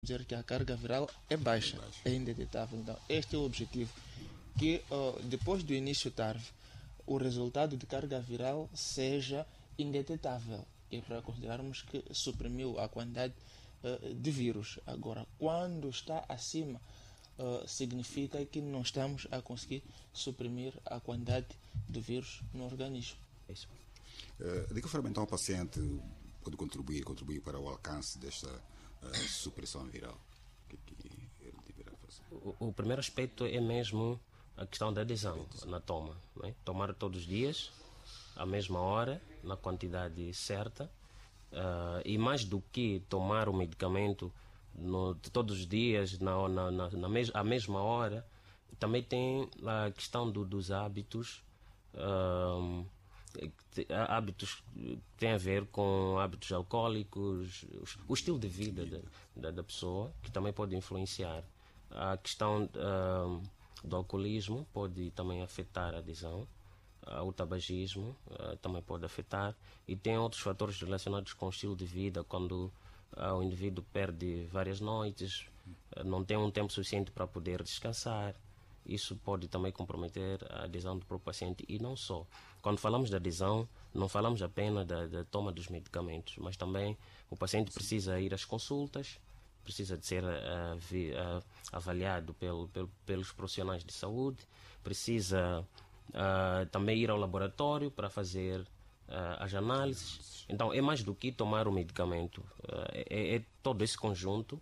dizer que a carga viral é baixa, é indetetável. Então, este é o objetivo, que depois do início tarde, o resultado de carga viral seja indetetável. É para considerarmos que suprimiu a quantidade de vírus. Agora, quando está acima, significa que não estamos a conseguir suprimir a quantidade de vírus no organismo. É isso. De que forma então o paciente pode contribuir para o alcance desta supressão viral? O que ele deverá fazer? O primeiro aspecto é mesmo a questão da adesão na toma. Não é? Tomar todos os dias, à mesma hora, na quantidade certa, e mais do que tomar o medicamento todos os dias, à mesma hora, também tem a questão dos hábitos. Hábitos que têm a ver com hábitos alcoólicos, o estilo de vida da pessoa, que também pode influenciar. A questão do alcoolismo pode também afetar a adesão. O tabagismo também pode afetar, e tem outros fatores relacionados com o estilo de vida, quando o indivíduo perde várias noites, não tem um tempo suficiente para poder descansar. Isso pode também comprometer a adesão do próprio paciente. E não só. Quando falamos de adesão, não falamos apenas da toma dos medicamentos, mas também o paciente precisa ir às consultas, precisa de ser avaliado pelos profissionais de saúde, precisa também ir ao laboratório para fazer as análises. Então, é mais do que tomar o medicamento. É todo esse conjunto.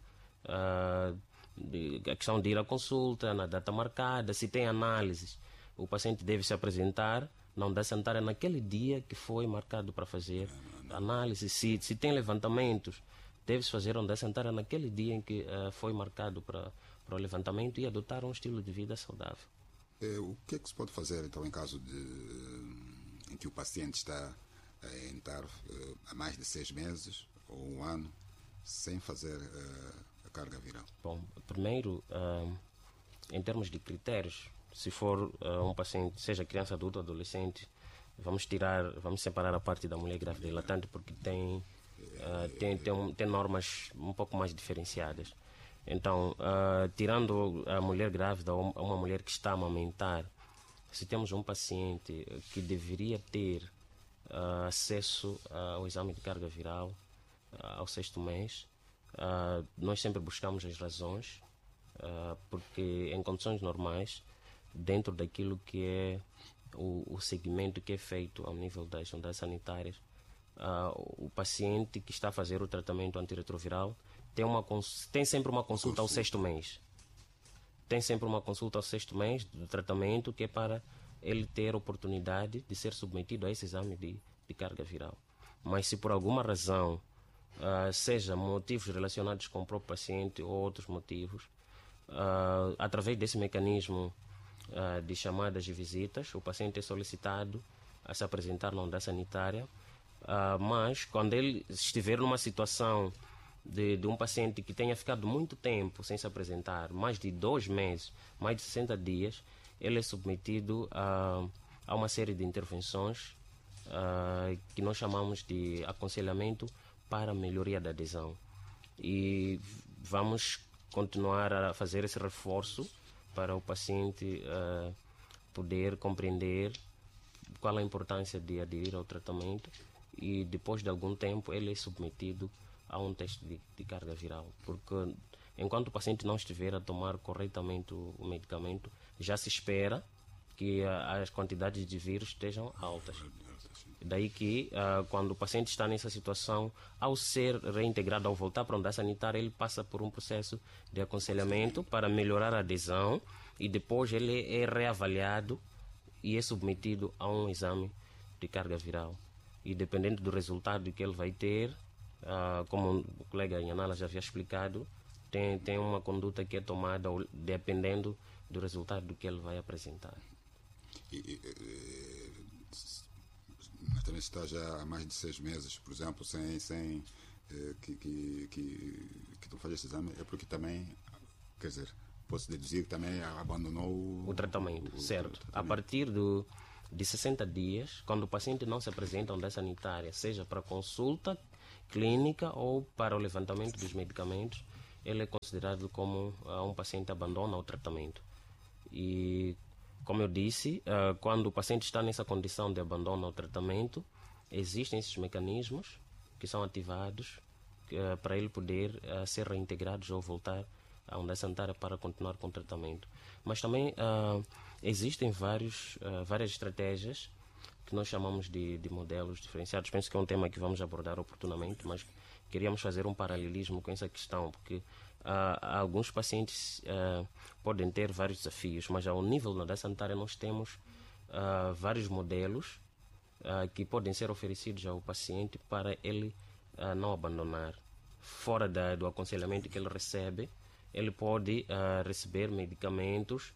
A questão de ir à consulta, na data marcada, se tem análises, o paciente deve se apresentar na unidade sanitária naquele dia que foi marcado para fazer análise. Se tem levantamentos, deve-se fazer a unidade sanitária naquele dia em que foi marcado para o levantamento, e adotar um estilo de vida saudável. O que é que se pode fazer então em caso em que o paciente está a entrar há mais de 6 meses ou 1 ano sem fazer a carga viral? Bom, primeiro, em termos de critérios, se for um paciente, seja criança, adulto ou adolescente, vamos separar a parte da mulher grávida e latente, porque tem normas um pouco mais diferenciadas. Então, tirando a mulher grávida ou uma mulher que está a amamentar, se temos um paciente que deveria ter acesso ao exame de carga viral ao 6º mês, nós sempre buscamos as razões, porque em condições normais, dentro daquilo que é o segmento que é feito ao nível das unidades sanitárias, o paciente que está a fazer o tratamento antirretroviral tem sempre uma consulta ao 6º mês. Tem sempre uma consulta ao 6º mês do tratamento, que é para ele ter a oportunidade de ser submetido a esse exame de carga viral. Mas se por alguma razão, seja motivos relacionados com o próprio paciente ou outros motivos, através desse mecanismo de chamadas e visitas, o paciente é solicitado a se apresentar na unidade sanitária, mas quando ele estiver numa situação de um paciente que tenha ficado muito tempo sem se apresentar, mais de 2 meses, mais de 60 dias, ele é submetido a uma série de intervenções que nós chamamos de aconselhamento para a melhoria da adesão. E vamos continuar a fazer esse reforço para o paciente poder compreender qual a importância de aderir ao tratamento, e depois de algum tempo ele é submetido a um teste de carga viral, porque enquanto o paciente não estiver a tomar corretamente o medicamento, já se espera que as quantidades de vírus estejam altas. Daí que quando o paciente está nessa situação, ao ser reintegrado, ao voltar para a unidade sanitária, ele passa por um processo de aconselhamento para melhorar a adesão, e depois ele é reavaliado e é submetido a um exame de carga viral. E dependendo do resultado que ele vai ter, como o colega Yanala já havia explicado, tem uma conduta que é tomada dependendo do resultado que ele vai apresentar. Mas também está já há mais de 6 meses, por exemplo, sem que não faz esse exame, é porque também, quer dizer, posso deduzir que também abandonou o tratamento, certo. A partir de 60 dias, quando o paciente não se apresenta à unidade sanitária, seja para consulta clínica ou para o levantamento dos medicamentos, ele é considerado como um paciente abandona o tratamento. E, como eu disse, quando o paciente está nessa condição de abandono ao tratamento, existem esses mecanismos que são ativados para ele poder ser reintegrado ou voltar à Unidade Sanitária para continuar com o tratamento. Mas também existem várias estratégias que nós chamamos de modelos diferenciados. Penso que é um tema que vamos abordar oportunamente, mas queríamos fazer um paralelismo com essa questão, porque alguns pacientes podem ter vários desafios, mas ao nível da Unidade Sanitária nós temos vários modelos que podem ser oferecidos ao paciente para ele não abandonar. Fora do aconselhamento que ele recebe, ele pode receber medicamentos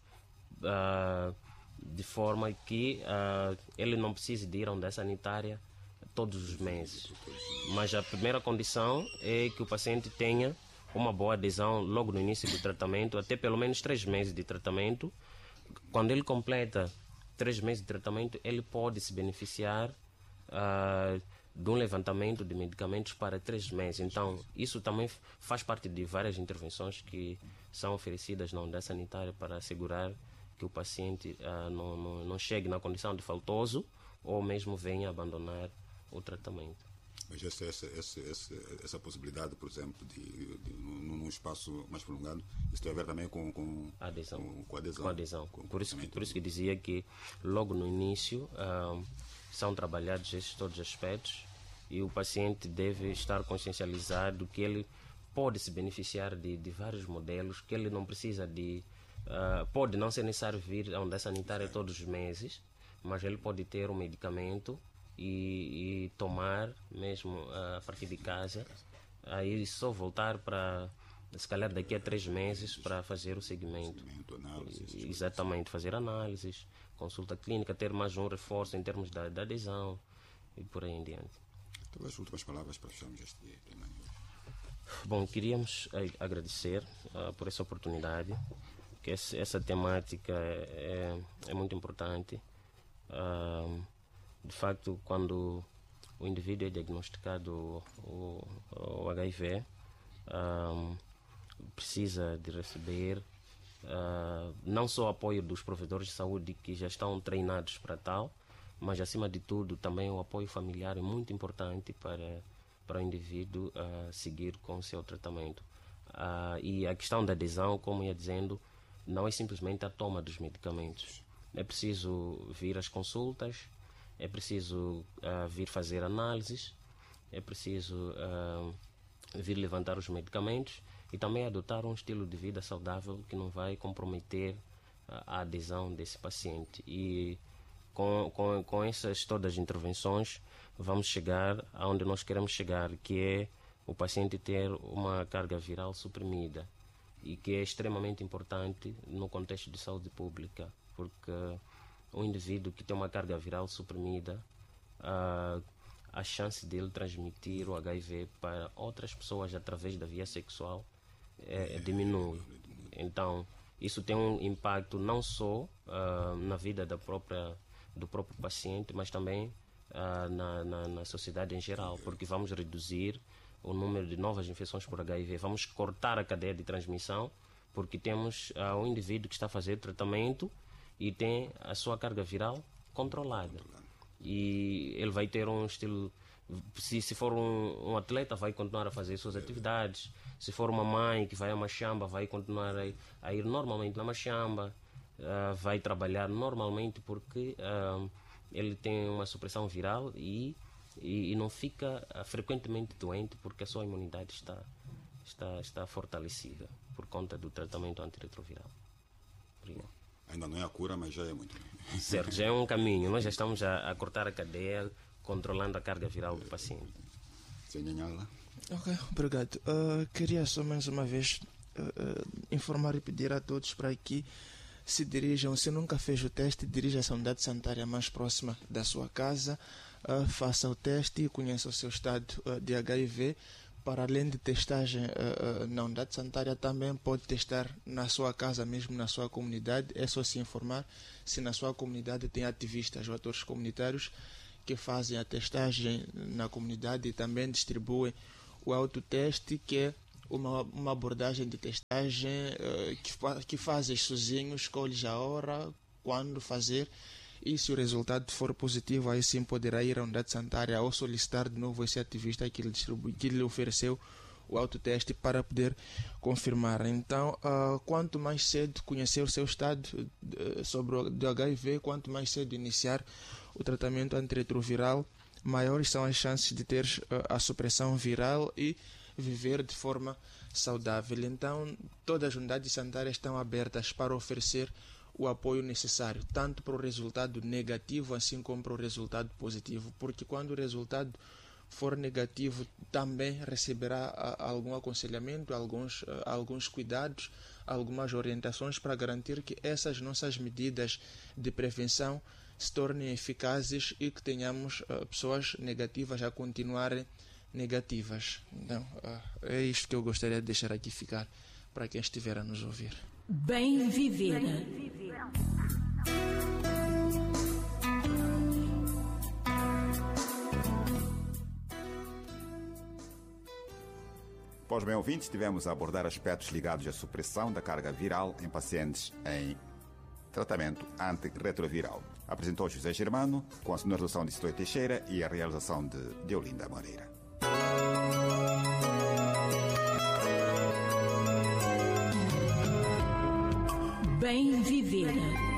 de forma que ele não precise de ir à unidade sanitária todos os meses. Mas a primeira condição é que o paciente tenha uma boa adesão logo no início do tratamento, até pelo menos 3 meses de tratamento. Quando ele completa 3 meses de tratamento, ele pode se beneficiar de um levantamento de medicamentos para 3 meses. Então, isso também faz parte de várias intervenções que são oferecidas na unidade sanitária para assegurar que o paciente não chegue na condição de faltoso ou mesmo venha abandonar o tratamento. Mas essa possibilidade, por exemplo, num espaço mais prolongado, isso tem a ver também com adesão. Com adesão. Com adesão. Por isso que dizia que logo no início são trabalhados todos os aspectos e o paciente deve estar consciencializado que ele pode se beneficiar de vários modelos, que ele não precisa pode não ser necessário vir à unidade sanitária todos os meses, mas ele pode ter um medicamento e tomar mesmo a partir de casa, aí só voltar para, se calhar daqui a 3 meses, para fazer o seguimento. Análises. Exatamente, fazer análises, consulta clínica, ter mais um reforço em termos da adesão e por aí em diante. Então, as últimas palavras para fecharmos este tema. Bom, queríamos agradecer por essa oportunidade, que essa temática é muito importante. De facto, quando o indivíduo é diagnosticado o HIV, precisa de receber não só o apoio dos provedores de saúde que já estão treinados para tal, mas acima de tudo também o apoio familiar é muito importante para o indivíduo seguir com o seu tratamento. E a questão da adesão, como ia dizendo, não é simplesmente a toma dos medicamentos. É preciso vir às consultas, é preciso vir fazer análises, é preciso vir levantar os medicamentos e também adotar um estilo de vida saudável que não vai comprometer a adesão desse paciente. E com essas todas as intervenções vamos chegar aonde nós queremos chegar, que é o paciente ter uma carga viral suprimida, e que é extremamente importante no contexto de saúde pública, porque um indivíduo que tem uma carga viral suprimida, a chance dele transmitir o HIV para outras pessoas através da via sexual diminui. Então, isso tem um impacto não só na vida do próprio paciente, mas também na sociedade em geral, porque vamos reduzir o número de novas infecções por HIV, vamos cortar a cadeia de transmissão, porque temos um indivíduo que está a fazer tratamento e tem a sua carga viral controlada. E ele vai ter um estilo, se for um atleta, vai continuar a fazer suas atividades. Se for uma mãe que vai a Machamba, vai continuar a ir normalmente na Machamba, vai trabalhar normalmente, porque ele tem uma supressão viral e não fica frequentemente doente, porque a sua imunidade está fortalecida por conta do tratamento antirretroviral. Obrigado. Ainda não é a cura, mas já é muito. Certo, já é um caminho. Nós já estamos a cortar a cadeia, controlando a carga viral do paciente. Ok, obrigado. Queria só mais uma vez informar e pedir a todos para que se dirijam, se nunca fez o teste, dirija-se à unidade sanitária mais próxima da sua casa, faça o teste e conheça o seu estado de HIV. Para além de testagem na unidade sanitária, também pode testar na sua casa mesmo, na sua comunidade. É só se informar se na sua comunidade tem ativistas ou atores comunitários que fazem a testagem na comunidade e também distribuem o autoteste, que é uma abordagem de testagem que fazes sozinho, escolhes a hora, quando fazer, e se o resultado for positivo, aí sim poderá ir à unidade sanitária ou solicitar de novo esse ativista que lhe ofereceu o autoteste para poder confirmar. Então, quanto mais cedo conhecer o seu estado sobre o HIV, quanto mais cedo iniciar o tratamento antirretroviral, maiores são as chances de ter a supressão viral e viver de forma saudável. Então, todas as unidades sanitárias estão abertas para oferecer o apoio necessário, tanto para o resultado negativo, assim como para o resultado positivo, porque quando o resultado for negativo, também receberá algum aconselhamento, alguns cuidados, algumas orientações para garantir que essas nossas medidas de prevenção se tornem eficazes e que tenhamos pessoas negativas a continuarem negativas. Então, é isto que eu gostaria de deixar aqui ficar para quem estiver a nos ouvir. Bem viver. Pois bem, ouvintes, tivemos a abordar aspectos ligados à supressão da carga viral em pacientes em tratamento antirretroviral. Apresentou José Germano, com a sonorização de Citóio Teixeira e a realização de Deolinda Moreira. Bem viver.